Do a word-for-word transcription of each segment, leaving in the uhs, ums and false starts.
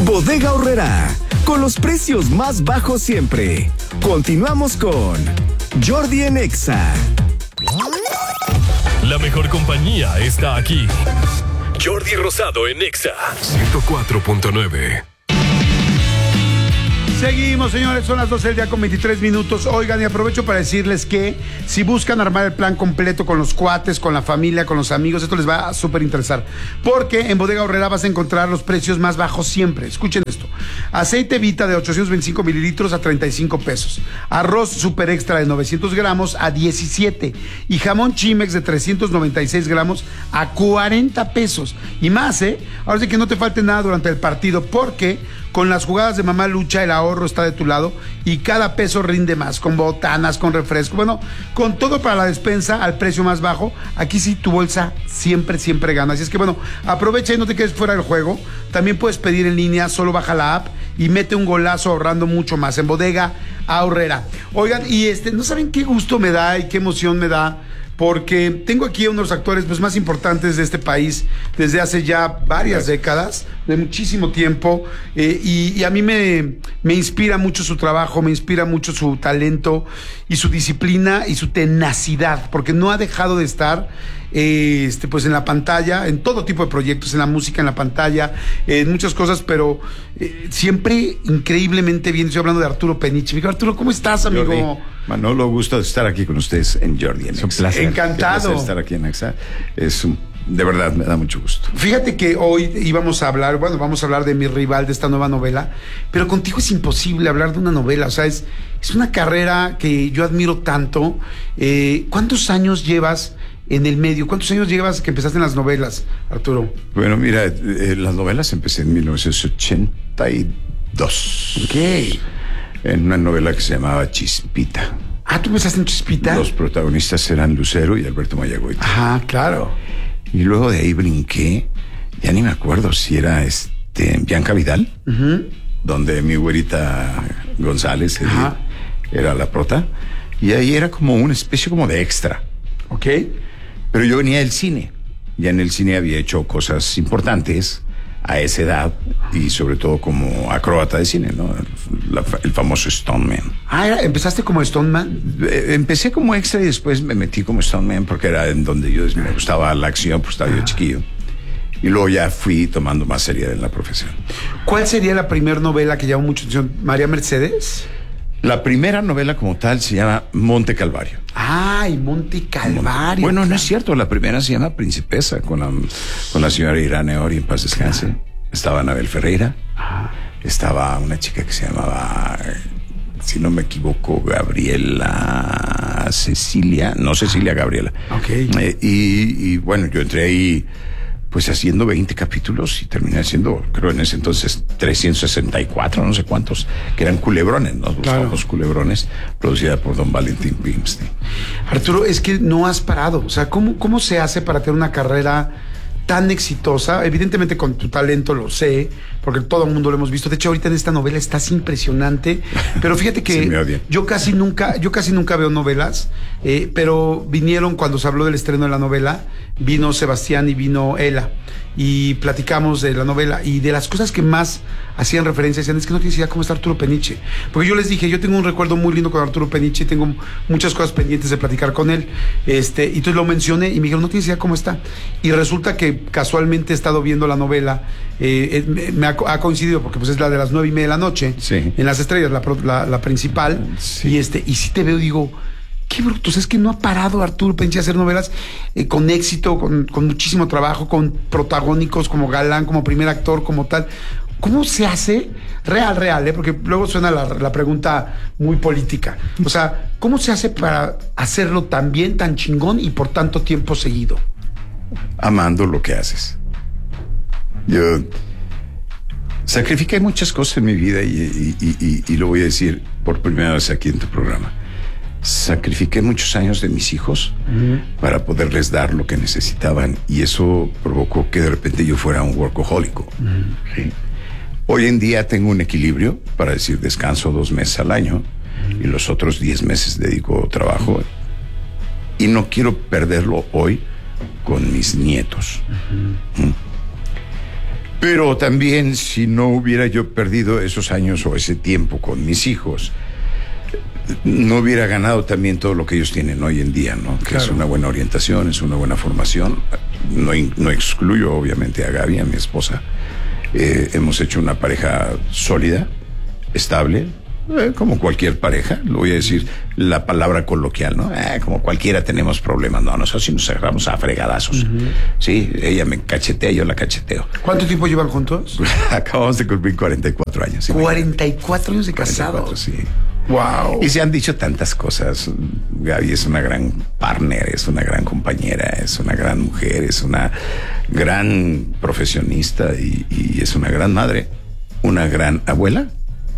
Bodega Aurrerá, con los precios más bajos siempre. Continuamos con Jordi en Exa. La mejor compañía está aquí. Jordi Rosado en Exa ciento cuatro punto nueve. Seguimos, señores, son las doce del día con veintitrés minutos. Oigan, y aprovecho para decirles que si buscan armar el plan completo con los cuates, con la familia, con los amigos, esto les va a súper interesar. Porque en Bodega Aurrerá vas a encontrar los precios más bajos siempre. Escuchen esto. Aceite Vita de ochocientos veinticinco mililitros a treinta y cinco pesos. Arroz Super Extra de novecientos gramos a diecisiete. Y jamón Chimex de trescientos noventa y seis gramos a cuarenta pesos. Y más, ¿eh? Ahora sí que no te falte nada durante el partido, porque con las jugadas de Mamá Lucha el ahorro está de tu lado y cada peso rinde más, con botanas, con refresco, bueno, con todo para la despensa al precio más bajo. Aquí sí tu bolsa siempre, siempre gana. Así es que bueno, aprovecha y no te quedes fuera del juego. También puedes pedir en línea, solo baja la app y mete un golazo ahorrando mucho más en Bodega Aurrerá. Oigan, y este, ¿no saben qué gusto me da y qué emoción me da? Porque tengo aquí a uno de los actores pues, más importantes de este país desde hace ya varias décadas, de muchísimo tiempo, eh, y, y a mí me, me inspira mucho su trabajo, me inspira mucho su talento y su disciplina y su tenacidad, porque no ha dejado de estar eh, este, pues en la pantalla, en todo tipo de proyectos, en la música, en la pantalla, eh, en muchas cosas, pero eh, siempre increíblemente bien. Estoy hablando de Arturo Peniche. Amigo Arturo, ¿cómo estás, amigo? Jordi, Manolo, gusto de estar aquí con ustedes en Jordi en Exa. Es un placer. Encantado. Un placer estar aquí en Exa. Es un, de verdad, me da mucho gusto. Fíjate que hoy íbamos a hablar, bueno, vamos a hablar de Mi Rival, de esta nueva novela, pero contigo es imposible hablar de una novela. O sea, es, es una carrera que yo admiro tanto. Eh, ¿Cuántos años llevas en el medio? ¿Cuántos años llevas que empezaste en las novelas, Arturo? Bueno, mira, eh, las novelas empecé en mil novecientos ochenta y dos. Ok. En una novela que se llamaba Chispita. Ah, ¿tú empezaste en Chispita? Los protagonistas eran Lucero y Alberto Mayagüez. Ajá, claro. Y luego de ahí brinqué, ya ni me acuerdo si era este Bianca Vidal, uh-huh. donde mi güerita González era, era la prota, y ahí era como una especie como de extra. Ok. Pero yo venía del cine. Ya en el cine había hecho cosas importantes a esa edad y sobre todo como acróbata de cine, ¿no? La, el famoso Stoneman. Ah, ¿era, ¿empezaste como Stoneman? Eh, empecé como extra y después me metí como Stoneman porque era en donde yo me gustaba la acción, pues estaba yo chiquillo. Y luego ya fui tomando más seriedad en la profesión. ¿Cuál sería la primera novela que llamó mucho atención? ¿María Mercedes? La primera novela como tal se llama Monte Calvario. ¡Ay, Monte Calvario! Bueno, no es cierto, la primera se llama Principesa, con la, con la señora Irene Ori, en paz descanse. Ajá. Estaba Anabel Ferreira. Ajá. Estaba una chica que se llamaba, si no me equivoco, Gabriela Cecilia, no Cecilia, Gabriela. Ok. Eh, y, y bueno, yo entré ahí pues haciendo veinte capítulos y terminé haciendo, creo en ese entonces, trescientos sesenta y cuatro, no sé cuántos, que eran culebrones, ¿no? Los claro. famosos culebrones, producida por don Valentín Pimstein. Arturo, es que no has parado. O sea, ¿cómo, cómo se hace para tener una carrera tan exitosa? Evidentemente con tu talento lo sé, porque todo el mundo lo hemos visto. De hecho, ahorita en esta novela estás impresionante. Pero fíjate que yo casi nunca, yo casi nunca veo novelas, eh, pero vinieron cuando se habló del estreno de la novela, vino Sebastián y vino Ela. Y platicamos de la novela y de las cosas que más hacían referencia, decían, es que no tienes idea cómo está Arturo Peniche. Porque yo les dije, yo tengo un recuerdo muy lindo con Arturo Peniche y tengo muchas cosas pendientes de platicar con él. Este, y entonces lo mencioné y me dijeron, no tienes idea cómo está. Y resulta que casualmente he estado viendo la novela, eh, me, me ha, ha coincidido porque pues es la de las nueve y media de la noche, sí. en Las Estrellas, la, la, la principal. Sí. Y este, y si te veo, digo, qué bruto, es que no ha parado Arturo Peniche a hacer novelas eh, con éxito, con, con muchísimo trabajo, con protagónicos como galán, como primer actor, como tal. ¿Cómo se hace? Real, real, ¿eh? Porque luego suena la, la pregunta muy política. O sea, ¿cómo se hace para hacerlo tan bien, tan chingón y por tanto tiempo seguido? Amando lo que haces. Yo sacrifiqué muchas cosas en mi vida y, y, y, y lo voy a decir por primera vez aquí en tu programa. Sacrifiqué muchos años de mis hijos uh-huh. para poderles dar lo que necesitaban y eso provocó que de repente yo fuera un workahólico. Uh-huh. ¿Sí? Hoy en día tengo un equilibrio para decir descanso dos meses al año uh-huh. y los otros diez meses dedico trabajo y no quiero perderlo hoy con mis nietos. Uh-huh. ¿Mm? Pero también si no hubiera yo perdido esos años o ese tiempo con mis hijos, no hubiera ganado también todo lo que ellos tienen hoy en día, ¿no? Que claro. Es una buena orientación, es una buena formación. No, no excluyo obviamente a Gaby, a mi esposa. Eh, hemos hecho una pareja sólida, estable, eh, como cualquier pareja. Lo voy a decir la palabra coloquial, ¿no? Eh, como cualquiera tenemos problemas. No, nosotros sí nos agarramos a fregadazos. Uh-huh. Sí, ella me cachetea, yo la cacheteo. ¿Cuánto tiempo llevan juntos? Acabamos de cumplir cuarenta y cuatro años. ¿Sí? cuarenta y cuatro años de casados. Sí. Wow. Y se han dicho tantas cosas. Gaby es una gran partner, es una gran compañera, es una gran mujer, es una gran profesionista y, y es una gran madre, una gran abuela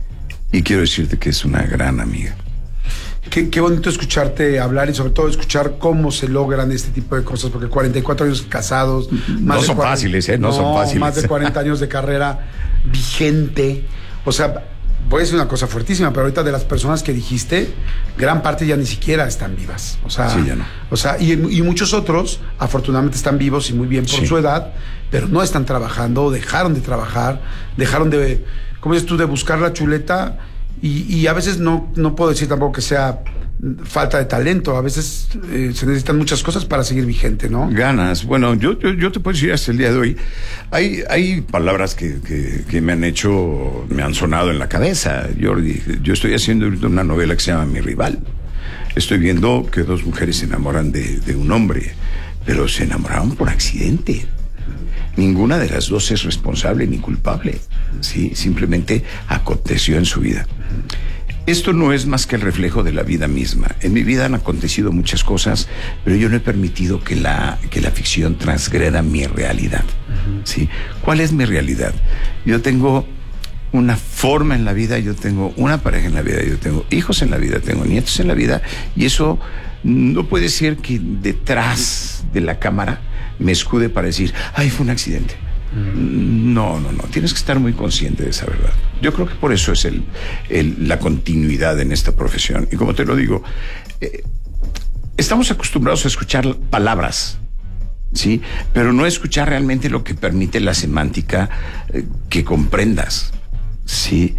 y quiero decirte que es una gran amiga. Qué, qué bonito escucharte hablar y sobre todo escuchar cómo se logran este tipo de cosas, porque cuarenta y cuatro años casados, más no de son cuarenta, fáciles, ¿eh? No, no son fáciles. Más de cuarenta años de carrera vigente. O sea, puede ser una cosa fuertísima, pero ahorita de las personas que dijiste, gran parte ya ni siquiera están vivas. O sea, sí, ya no. O sea, y, y muchos otros, afortunadamente, están vivos y muy bien por sí. su edad, pero no están trabajando, dejaron de trabajar, dejaron de, ¿cómo dices tú?, de buscar la chuleta. Y, y a veces no, no puedo decir tampoco que sea falta de talento. A veces eh, se necesitan muchas cosas para seguir vigente, ¿no? Ganas. Bueno, yo, yo, yo te puedo decir hasta el día de hoy, hay, hay palabras que, que, que me han hecho, me han sonado en la cabeza, Jordi. Yo estoy haciendo una novela que se llama Mi Rival. Estoy viendo que dos mujeres se enamoran de, de un hombre, pero se enamoraron por accidente. Ninguna de las dos es responsable ni culpable, ¿sí? Simplemente aconteció en su vida. Esto no es más que el reflejo de la vida misma. En mi vida han acontecido muchas cosas, pero yo no he permitido que la, que la ficción transgreda mi realidad, ¿sí? ¿Cuál es mi realidad? Yo tengo una forma en la vida, yo tengo una pareja en la vida, yo tengo hijos en la vida, tengo nietos en la vida, y eso no puede ser que detrás de la cámara me escude para decir, ay, fue un accidente. Mm. No, no, no. Tienes que estar muy consciente de esa verdad. Yo creo que por eso es el, el, la continuidad en esta profesión. Y como te lo digo, eh, estamos acostumbrados a escuchar palabras, ¿sí? Pero no escuchar realmente lo que permite la semántica eh, que comprendas, ¿sí?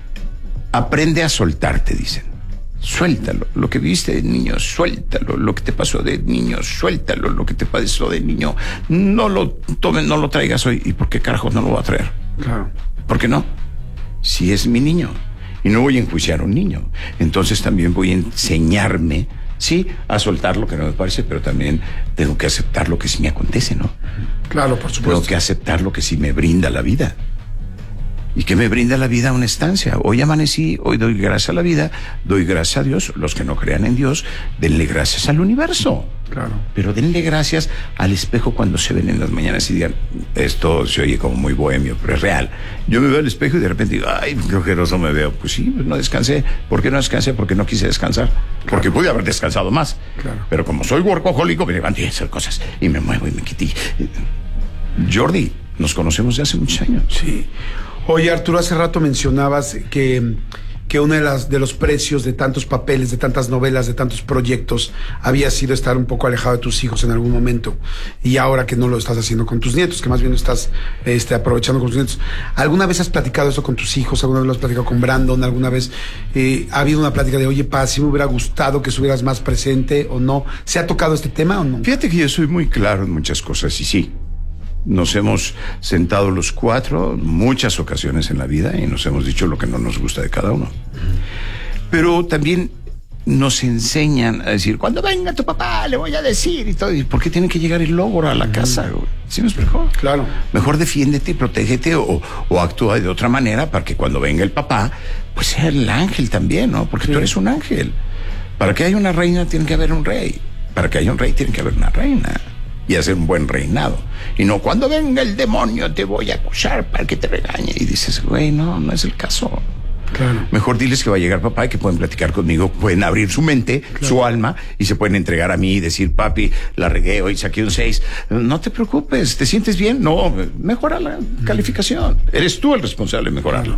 Aprende a soltarte, dicen. Suéltalo, lo que viviste de niño, suéltalo, lo que te pasó de niño, suéltalo, lo que te pasó de niño, no lo tomes, no lo traigas hoy. ¿Y por qué carajos no lo voy a traer? Claro. ¿Por qué no? Si es mi niño, y no voy a enjuiciar a un niño, entonces también voy a enseñarme, sí, a soltar lo que no me parece, pero también tengo que aceptar lo que sí me acontece, ¿no? Claro, por supuesto. Tengo que aceptar lo que sí me brinda la vida. ¿Y que me brinda la vida? Una estancia. Hoy amanecí, hoy doy gracias a la vida, doy gracias a Dios. Los que no crean en Dios, denle gracias al universo. Claro. Pero denle gracias al espejo cuando se ven en las mañanas y digan, esto se oye como muy bohemio, pero es real. Yo me veo al espejo y de repente digo, ay, qué ojeroso me veo. Pues sí, pues no descansé. ¿Por qué no descansé? Porque no quise descansar. Claro. Porque pude haber descansado más. Claro. Pero como soy workahólico, me levanté a hacer cosas y me muevo y me quité. Jordi, nos conocemos de hace muchos años. Sí. Oye, Arturo, hace rato mencionabas que, que uno de, las, de los precios de tantos papeles, de tantas novelas, de tantos proyectos, había sido estar un poco alejado de tus hijos en algún momento. Y ahora que no lo estás haciendo con tus nietos, que más bien lo estás este, aprovechando con tus nietos. ¿Alguna vez has platicado eso con tus hijos? ¿Alguna vez lo has platicado con Brandon? ¿Alguna vez eh, ha habido una plática de, oye, pa, si me hubiera gustado que estuvieras más presente o no? ¿Se ha tocado este tema o no? Fíjate que yo soy muy claro en muchas cosas y sí. Nos hemos sentado los cuatro muchas ocasiones en la vida y nos hemos dicho lo que no nos gusta de cada uno. Pero también nos enseñan a decir, cuando venga tu papá le voy a decir y todo. ¿Y por qué tiene que llegar el logro a la casa? ¿Sí me explicó? Claro. Mejor defiéndete, protégete o, o actúa de otra manera para que cuando venga el papá, pues sea el ángel también, ¿no? Porque sí. Tú eres un ángel. Para que haya una reina tiene que haber un rey. Para que haya un rey tiene que haber una reina. Y hacer un buen reinado. Y no, cuando venga el demonio te voy a acusar para que te regañe. Y dices, güey, no, no es el caso. Claro. Mejor diles que va a llegar papá y que pueden platicar conmigo, pueden abrir su mente, claro, su alma, y se pueden entregar a mí y decir, papi, la regué, hoy saqué un seis. No te preocupes, ¿te sientes bien? No, mejora la calificación. Eres tú el responsable de mejorarlo. Claro.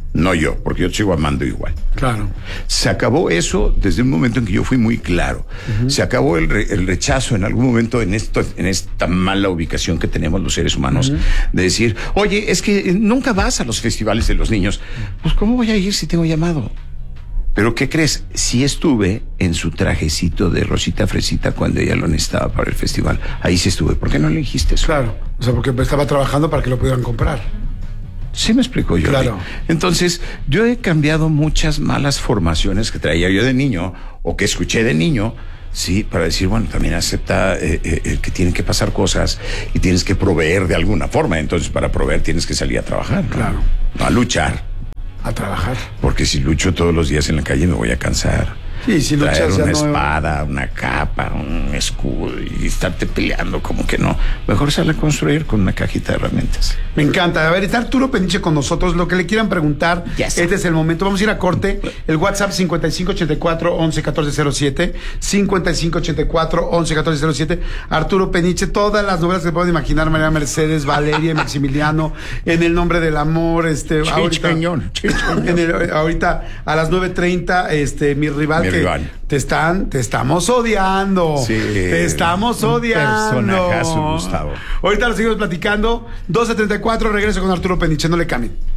No yo, porque yo te sigo amando igual. Claro. Se acabó eso desde un momento en que yo fui muy claro. Uh-huh. Se acabó el, re, el rechazo en algún momento en, esto, en esta mala ubicación que tenemos los seres humanos, uh-huh. de decir, oye, es que nunca vas a los festivales de los niños. Pues, ¿cómo voy a ir si tengo llamado? Pero, ¿qué crees? Sí estuve en su trajecito de Rosita Fresita cuando ella lo necesitaba para el festival. Ahí sí estuve. ¿Por qué no le dijiste eso? Claro. O sea, porque estaba trabajando para que lo pudieran comprar. Sí me explico yo. Claro. Entonces, yo he cambiado muchas malas formaciones que traía yo de niño o que escuché de niño, sí, para decir, bueno, también acepta eh, eh, que tienen que pasar cosas y tienes que proveer de alguna forma. Entonces, para proveer tienes que salir a trabajar, ¿no? Claro. No a luchar. A trabajar. Porque si lucho todos los días en la calle me voy a cansar. Sí, si luchas traer ya una no... espada, una capa, un escudo y estarte peleando, como que no. Mejor sale a construir con una cajita de herramientas. Me encanta. A ver, está Arturo Peniche con nosotros. Lo que le quieran preguntar, yes. Este es el momento. Vamos a ir a corte. El WhatsApp cincuenta y cinco ochenta y cuatro once catorce cero siete. cincuenta y cinco ochenta y cuatro once catorce cero siete. Arturo Peniche, todas las novelas que pueden imaginar, María Mercedes, Valeria y Maximiliano, En el nombre del amor, este, ahorita, en el, ahorita a las nueve treinta, este, mi rival. Mi rival. Te están, te estamos odiando. Sí. Te estamos odiando. Un personajazo, Gustavo. Ahorita lo seguimos platicando. doce treinta y cuatro, regreso con Arturo Peniche, no le cambien.